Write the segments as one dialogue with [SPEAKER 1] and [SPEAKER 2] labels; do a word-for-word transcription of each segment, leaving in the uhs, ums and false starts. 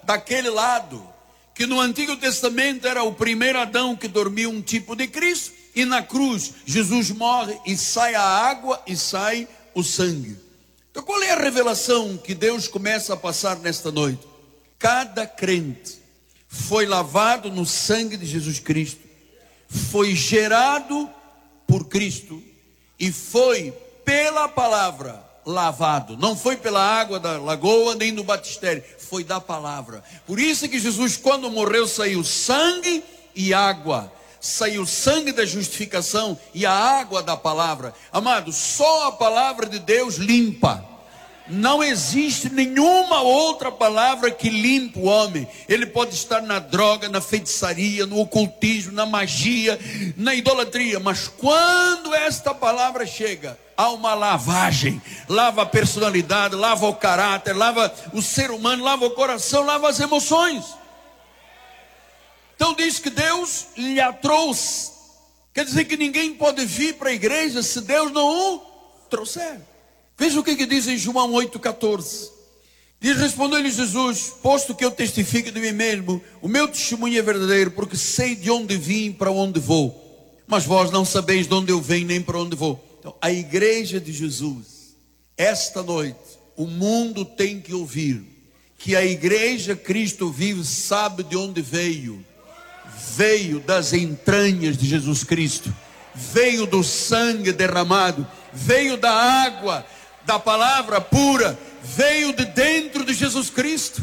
[SPEAKER 1] daquele lado, que no Antigo Testamento era o primeiro Adão que dormia um tipo de Cristo, e na cruz Jesus morre e sai a água e sai o sangue. Então qual é a revelação que Deus começa a passar nesta noite? Cada crente foi lavado no sangue de Jesus Cristo, foi gerado por Cristo e foi pela palavra lavado. Não foi pela água da lagoa nem do batistério, foi da palavra. Por isso que Jesus, quando morreu, saiu sangue e água. Saiu sangue da justificação e a água da palavra. Amado, só a palavra de Deus limpa. Não existe nenhuma outra palavra que limpe o homem. Ele pode estar na droga, na feitiçaria, no ocultismo, na magia, na idolatria, mas quando esta palavra chega, há uma lavagem. Lava a personalidade, lava o caráter, lava o ser humano, lava o coração, lava as emoções. Então diz que Deus lhe a trouxe. Quer dizer que ninguém pode vir para a igreja se Deus não o trouxer. Veja o que, que diz em João oito, catorze. Diz, respondeu-lhe Jesus: posto que eu testifico de mim mesmo, o meu testemunho é verdadeiro, porque sei de onde vim e para onde vou. Mas vós não sabeis de onde eu venho nem para onde vou. Então, a igreja de Jesus, esta noite, o mundo tem que ouvir que a igreja Cristo vive sabe de onde veio. Veio das entranhas de Jesus Cristo, veio do sangue derramado, veio da água, da palavra pura, veio de dentro de Jesus Cristo.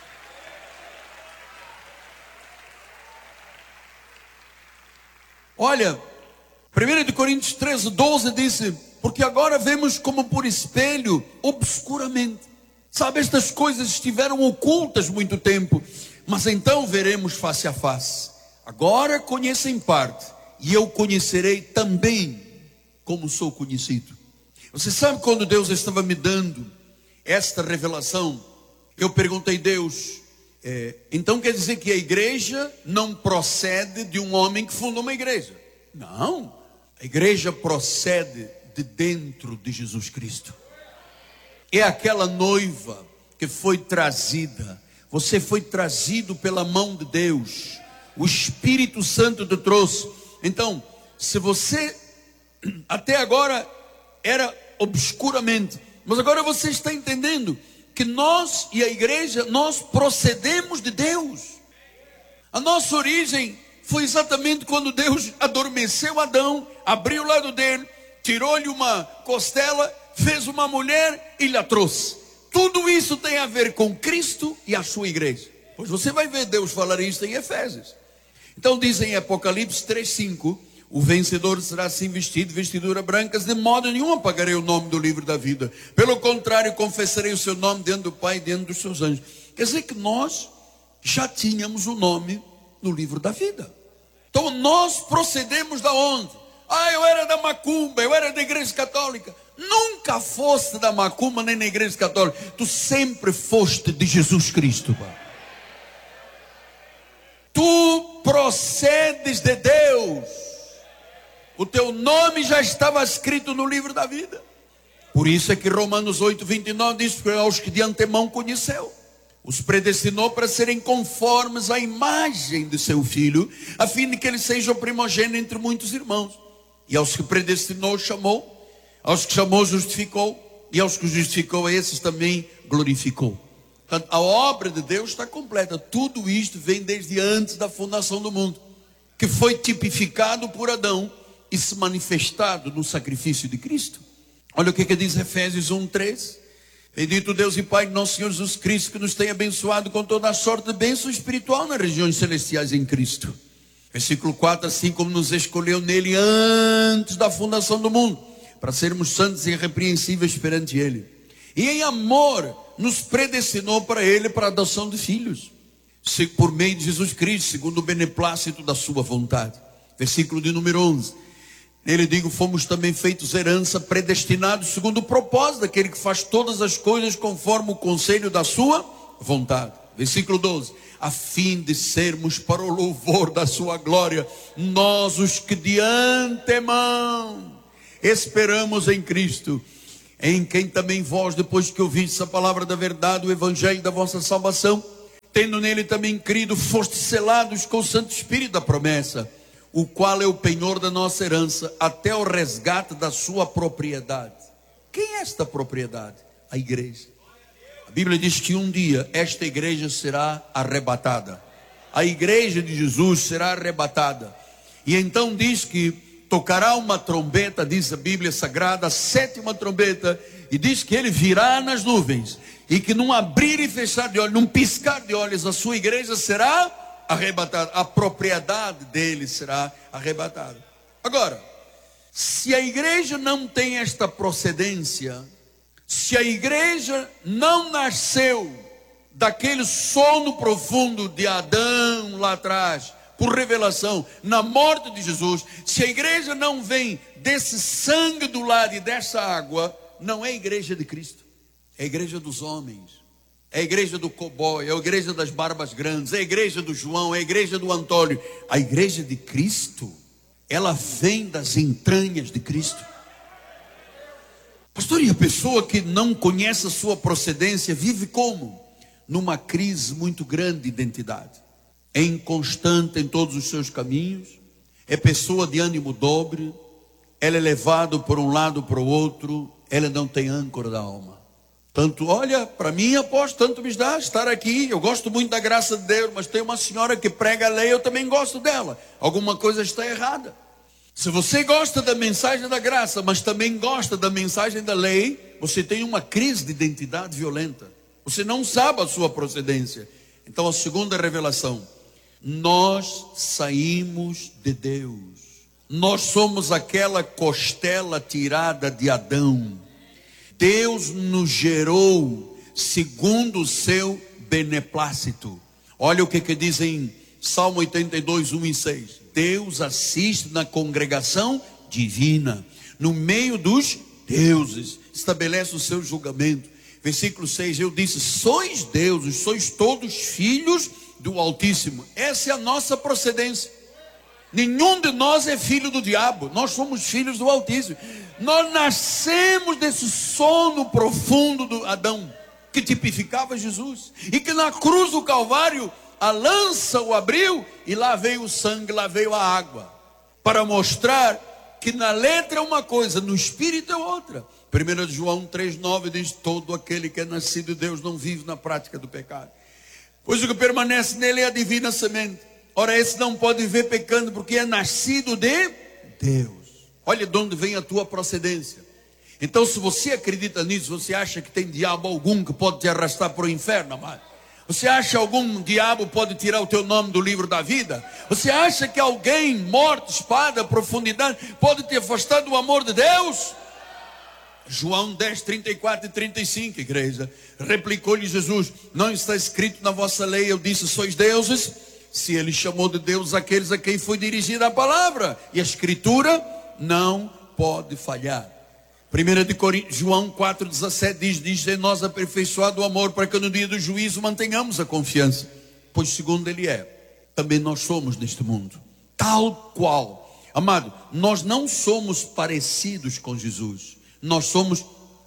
[SPEAKER 1] Olha, primeira Coríntios treze, doze diz: porque agora vemos como por espelho, obscuramente. Sabe, estas coisas estiveram ocultas muito tempo, mas então veremos face a face. Agora conheço em parte, e eu conhecerei também como sou conhecido. Você sabe, quando Deus estava me dando esta revelação, eu perguntei a Deus, é, então quer dizer que a igreja não procede de um homem que fundou uma igreja? Não, a igreja procede de dentro de Jesus Cristo. É aquela noiva que foi trazida. Você foi trazido pela mão de Deus. O Espírito Santo te trouxe. Então, se você até agora era obscuramente, mas agora você está entendendo que nós e a igreja, nós procedemos de Deus. A nossa origem foi exatamente quando Deus adormeceu Adão, abriu o lado dele, tirou-lhe uma costela, fez uma mulher e lhe a trouxe. Tudo isso tem a ver com Cristo e a sua igreja. Pois você vai ver Deus falar isso em Efésios. Então diz em Apocalipse três, cinco: o vencedor será assim vestido, vestidura brancas, de modo nenhum apagarei o nome do livro da vida. Pelo contrário, confessarei o seu nome diante do Pai e diante dos seus anjos. Quer dizer que nós já tínhamos o nome no livro da vida. Então nós procedemos da onde? Ah, eu era da macumba, eu era da igreja católica. Nunca foste da macumba nem na igreja católica. Tu sempre foste de Jesus Cristo, pai. Tu procedes de Deus. O teu nome já estava escrito no livro da vida. Por isso é que Romanos oito, vinte e nove diz: aos que de antemão conheceu, os predestinou para serem conformes à imagem de seu filho, a fim de que ele seja o primogênito entre muitos irmãos. E aos que predestinou, chamou. Aos que chamou, justificou. E aos que justificou, a esses também glorificou. Portanto, a obra de Deus está completa. Tudo isto vem desde antes da fundação do mundo, que foi tipificado por Adão e se manifestado no sacrifício de Cristo. Olha o que, que diz Efésios um, três. Bendito Deus e Pai de nosso Senhor Jesus Cristo, que nos tem abençoado com toda a sorte de bênção espiritual nas regiões celestiais em Cristo. Versículo quatro, assim como nos escolheu nele antes da fundação do mundo, para sermos santos e irrepreensíveis perante ele. E em amor nos predestinou para ele, para a adoção de filhos, por meio de Jesus Cristo, segundo o beneplácito da sua vontade. Versículo de número onze. Nele digo, fomos também feitos herança, predestinados segundo o propósito daquele que faz todas as coisas conforme o conselho da sua vontade. Versículo doze. A fim de sermos para o louvor da sua glória, nós os que de antemão esperamos em Cristo, em quem também vós, depois que ouvistes a palavra da verdade, o evangelho da vossa salvação, tendo nele também crido, foste selados com o Santo Espírito da promessa, o qual é o penhor da nossa herança, até o resgate da sua propriedade. Quem é esta propriedade? A igreja. A Bíblia diz que um dia esta igreja será arrebatada. A igreja de Jesus será arrebatada. E então diz que tocará uma trombeta, diz a Bíblia Sagrada, a sétima trombeta, e diz que ele virá nas nuvens, e que num abrir e fechar de olhos, num piscar de olhos, a sua igreja será arrebatada, a propriedade dele será arrebatada. Agora, se a igreja não tem esta procedência, se a igreja não nasceu daquele sono profundo de Adão lá atrás, por revelação, na morte de Jesus, se a igreja não vem desse sangue do lado e dessa água, não é a igreja de Cristo, é a igreja dos homens, é a igreja do cowboy, é a igreja das barbas grandes, é a igreja do João, é a igreja do Antônio. A igreja de Cristo, ela vem das entranhas de Cristo. Pastor, e a pessoa que não conhece a sua procedência vive como? Numa crise muito grande de identidade. É inconstante em todos os seus caminhos, é pessoa de ânimo dobre, ela é levado por um lado para o outro, ela não tem âncora da alma. Tanto, olha, para mim, apóstolo, tanto me dá estar aqui, eu gosto muito da graça de Deus, mas tem uma senhora que prega a lei, eu também gosto dela, alguma coisa está errada. Se você gosta da mensagem da graça, mas também gosta da mensagem da lei, você tem uma crise de identidade violenta, você não sabe a sua procedência. Então a segunda revelação, nós saímos de Deus, nós somos aquela costela tirada de Adão. Deus nos gerou segundo o seu beneplácito. Olha o que, que diz em Salmo oitenta e dois, um e seis. Deus assiste na congregação divina, no meio dos deuses, estabelece o seu julgamento. Versículo seis, eu disse, sois deuses, sois todos filhos do Altíssimo. Essa é a nossa procedência. Nenhum de nós é filho do diabo, nós somos filhos do Altíssimo. Nós nascemos desse sono profundo do Adão, que tipificava Jesus, e que na cruz do Calvário a lança o abriu, e lá veio o sangue, lá veio a água, para mostrar que na letra é uma coisa, no espírito é outra. primeira João três, nove diz, todo aquele que é nascido de Deus não vive na prática do pecado, pois o que permanece nele é a divina semente. Ora, esse não pode viver pecando, porque é nascido de Deus. Olha de onde vem a tua procedência. Então, se você acredita nisso, você acha que tem diabo algum que pode te arrastar para o inferno, amado? Você acha que algum diabo pode tirar o teu nome do livro da vida? Você acha que alguém, morte, espada, profundidade, pode te afastar do amor de Deus? João dez, trinta e quatro e trinta e cinco, igreja. Replicou-lhe Jesus, não está escrito na vossa lei, eu disse, sois deuses? Se ele chamou de Deus aqueles a quem foi dirigida a palavra, e a escritura não pode falhar. primeira de Coríntios, João quatro, dezessete diz, diz em nós aperfeiçoado o amor, para que no dia do juízo mantenhamos a confiança, pois segundo ele é, também nós somos neste mundo, tal qual. Amado, nós não somos parecidos com Jesus, nós somos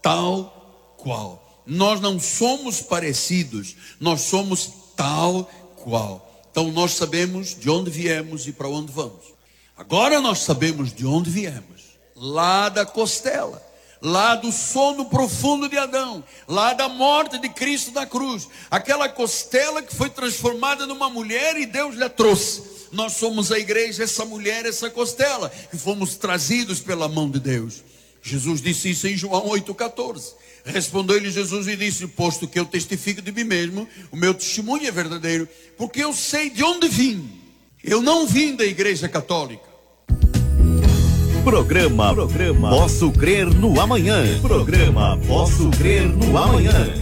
[SPEAKER 1] tal qual. Nós não somos parecidos, nós somos tal qual. Então nós sabemos de onde viemos e para onde vamos. Agora nós sabemos de onde viemos, lá da costela, lá do sono profundo de Adão, lá da morte de Cristo na cruz, aquela costela que foi transformada numa mulher e Deus lhe trouxe. Nós somos a igreja, essa mulher, essa costela, que fomos trazidos pela mão de Deus. Jesus disse isso em João oito, quatorze. Respondeu-lhe Jesus e disse, posto que eu testifico de mim mesmo, o meu testemunho é verdadeiro, porque eu sei de onde vim. Eu não vim da igreja católica.
[SPEAKER 2] Programa, Programa Posso Crer no Amanhã. Programa Posso Crer no Amanhã.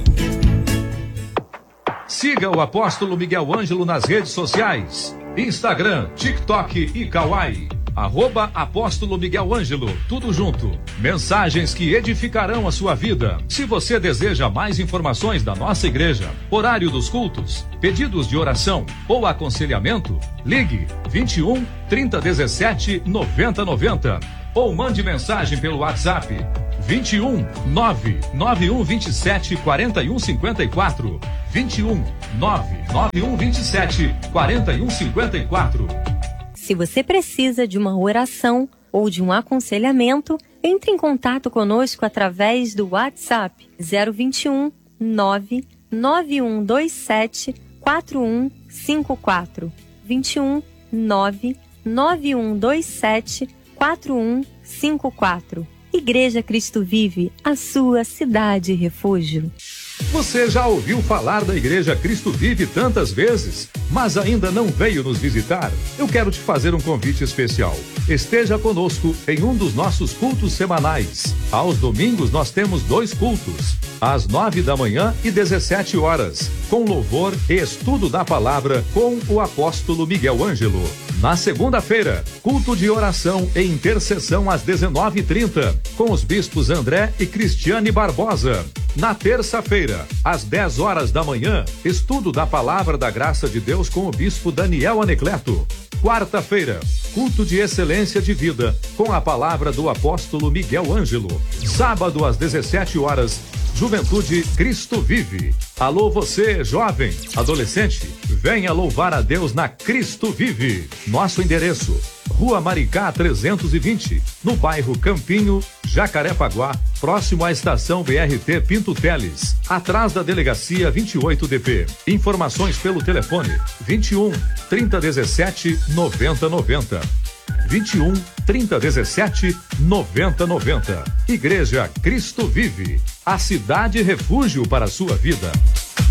[SPEAKER 3] Siga o apóstolo Miguel Ângelo nas redes sociais. Instagram, TikTok e Kawaii. Arroba Apóstolo Miguel Ângelo, tudo junto. Mensagens que edificarão a sua vida. Se você deseja mais informações da nossa igreja, horário dos cultos, pedidos de oração ou aconselhamento, ligue vinte e um, trinta, dezessete, noventa, noventa ou mande mensagem pelo WhatsApp vinte e um, nove nove um vinte e sete, quarenta e um cinquenta e quatro, vinte e um, nove nove um dois sete quatro um cinco quatro.
[SPEAKER 4] Se você precisa de uma oração ou de um aconselhamento, entre em contato conosco através do WhatsApp zero vinte e um, nove nove um dois sete quatro um cinco quatro. vinte e um, nove nove um dois sete quatro um cinco quatro. Igreja Cristo Vive, a sua cidade refúgio.
[SPEAKER 3] Você já ouviu falar da Igreja Cristo Vive tantas vezes, mas ainda não veio nos visitar? Eu quero te fazer um convite especial. Esteja conosco em um dos nossos cultos semanais. Aos domingos nós temos dois cultos, às nove da manhã e dezessete horas, com louvor e estudo da palavra com o apóstolo Miguel Ângelo. Na segunda-feira, culto de oração e intercessão às dezenove e trinta, com os bispos André e Cristiane Barbosa. Na terça-feira, às dez horas da manhã, estudo da palavra da graça de Deus com o bispo Daniel Anecleto. Quarta-feira, culto de excelência de vida, com a palavra do apóstolo Miguel Ângelo. Sábado, às dezessete horas, Juventude Cristo Vive. Alô você, jovem, adolescente, venha louvar a Deus na Cristo Vive. Nosso endereço, Rua Maricá trezentos e vinte, no bairro Campinho, Jacarepaguá, próximo à estação B R T Pinto Teles, atrás da delegacia vinte e oito D P. Informações pelo telefone vinte e um, trinta dezessete, noventa noventa. vinte e um, trinta dezessete, noventa noventa. Igreja Cristo Vive, a cidade refúgio para a sua vida.